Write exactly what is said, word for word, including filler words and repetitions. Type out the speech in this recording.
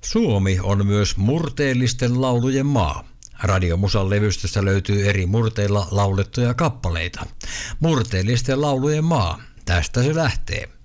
Suomi on myös murteellisten laulujen maa. Radiomusan levystöstä löytyy eri murteilla laulettuja kappaleita. Murteellisten laulujen maa. Tästä se lähtee.